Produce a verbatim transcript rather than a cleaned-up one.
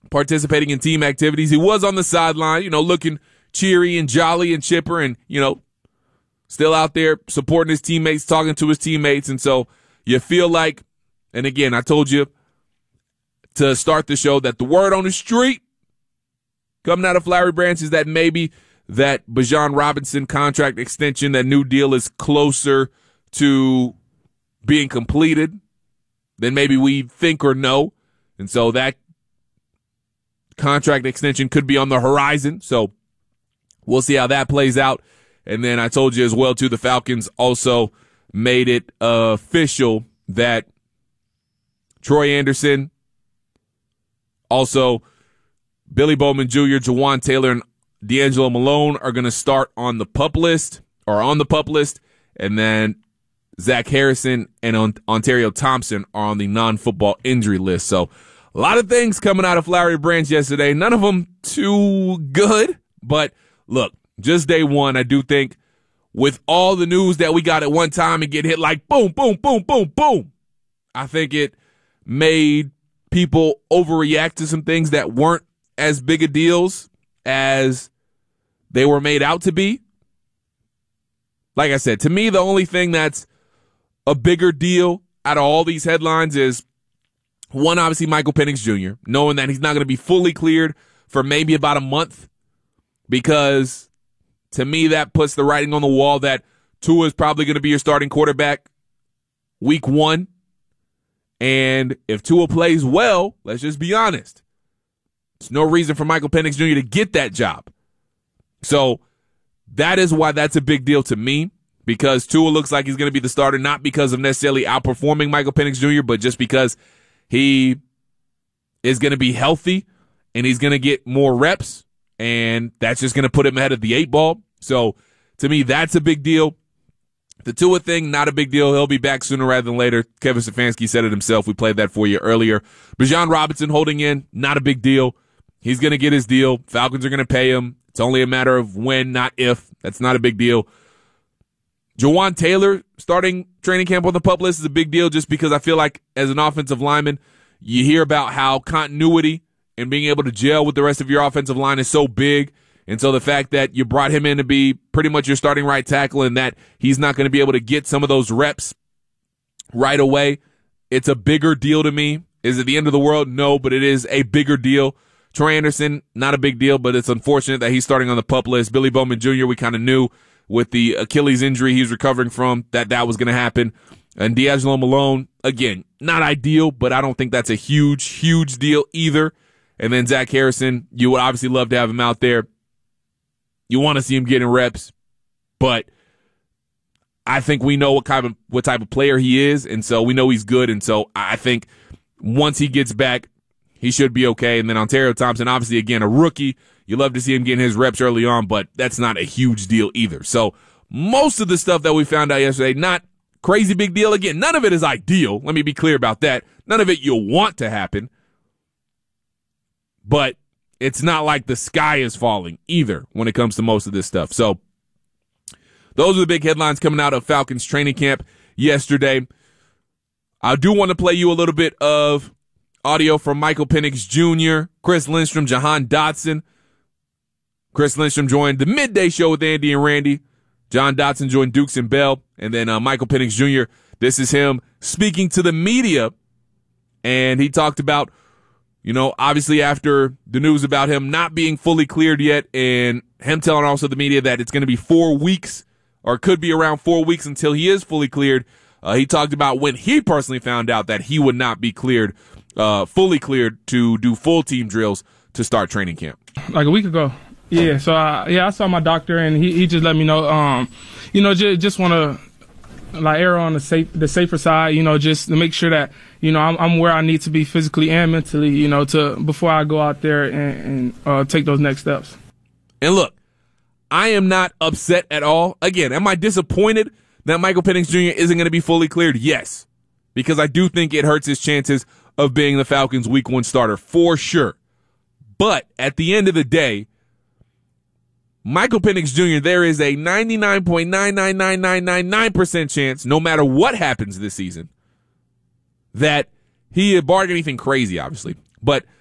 participating in team activities. He was on the sideline, you know, looking cheery and jolly and chipper and, you know, still out there supporting his teammates, talking to his teammates. And so you feel like, and again, I told you to start the show that the word on the street coming out of Flowery Branch is that maybe that Bijan Robinson contract extension, that new deal is closer to being completed than maybe we think or know. And so that contract extension could be on the horizon. So we'll see how that plays out. And then I told you as well, too, the Falcons also made it uh, official that Troy Anderson, also Billy Bowman Junior, Jawan Taylor, and D'Angelo Malone are going to start on the PUP list or on the PUP list. And then Zach Harrison and Ontario Thompson are on the non-football injury list. So a lot of things coming out of Flowery Branch yesterday. None of them too good. But look, just day one, I do think with all the news that we got at one time and get hit like boom, boom, boom, boom, boom, I think it made people overreact to some things that weren't as big a deals as they were made out to be. Like I said, to me, the only thing that's a bigger deal out of all these headlines is, one, obviously Michael Penix Junior, knowing that he's not going to be fully cleared for maybe about a month, because to me that puts the writing on the wall that Tua is probably going to be your starting quarterback week one. And if Tua plays well, let's just be honest, there's no reason for Michael Penix Junior to get that job. So that is why that's a big deal to me, because Tua looks like he's going to be the starter, not because of necessarily outperforming Michael Penix Junior, but just because he is going to be healthy and he's going to get more reps, and that's just going to put him ahead of the eight ball. So to me, that's a big deal. The Tua thing, not a big deal. He'll be back sooner rather than later. Kevin Stefanski said it himself. We played that for you earlier. Bijan Robinson holding in, not a big deal. He's going to get his deal. Falcons are going to pay him. It's only a matter of when, not if. That's not a big deal. Jawan Taylor starting training camp on the PUP list is a big deal, just because I feel like as an offensive lineman, you hear about how continuity and being able to gel with the rest of your offensive line is so big. And so the fact that you brought him in to be pretty much your starting right tackle and that he's not going to be able to get some of those reps right away, it's a bigger deal to me. Is it the end of the world? No, but it is a bigger deal. Troy Anderson, not a big deal, but it's unfortunate that he's starting on the PUP list. Billy Bowman Junior, we kind of knew with the Achilles injury he's recovering from that that was going to happen. And D'Angelo Malone, again, not ideal, but I don't think that's a huge, huge deal either. And then Zach Harrison, you would obviously love to have him out there. You want to see him getting reps, but I think we know what kind of what type of player he is, and so we know he's good. And so I think once he gets back, he should be okay. And then Ontario Thompson, obviously, again, a rookie. You love to see him getting his reps early on, but that's not a huge deal either. So most of the stuff that we found out yesterday, not crazy big deal. Again, none of it is ideal. Let me be clear about that. None of it you'll want to happen. But it's not like the sky is falling either when it comes to most of this stuff. So those are the big headlines coming out of Falcons training camp yesterday. I do want to play you a little bit of audio from Michael Penix Junior, Chris Lindstrom, Jahan Dotson. Chris Lindstrom joined the midday show with Andy and Randy. John Dotson joined Dukes and Bell. And then uh, Michael Penix Junior, this is him speaking to the media. And he talked about, you know, obviously after the news about him not being fully cleared yet, and him telling also the media that it's going to be four weeks or could be around four weeks until he is fully cleared. Uh, he talked about when he personally found out that he would not be cleared, uh, fully cleared to do full team drills to start training camp. Like a week ago. Yeah. So, I, yeah, I saw my doctor and he, he just let me know, um, you know, just, just want to like err on the safe, the safer side, you know, just to make sure that, you know, I'm, I'm where I need to be physically and mentally, you know, to before I go out there and, and uh, take those next steps. And look, I am not upset at all. Again, am I disappointed that Michael Penix Junior isn't going to be fully cleared? Yes, because I do think it hurts his chances of being the Falcons' week one starter for sure. But at the end of the day, Michael Penix Junior, there is a ninety-nine point nine nine nine nine nine nine percent chance, no matter what happens this season, that he, barring anything crazy, obviously, but